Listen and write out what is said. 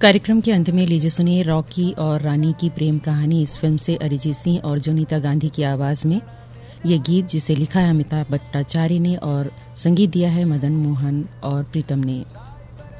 कार्यक्रम के अंत में लीजिए सुनिए रॉकी और रानी की प्रेम कहानी इस फिल्म से अरिजीत सिंह और जोनीता गांधी की आवाज में ये गीत, जिसे लिखा है अमिताभ भट्टाचार्य ने और संगीत दिया है मदन मोहन और प्रीतम ने।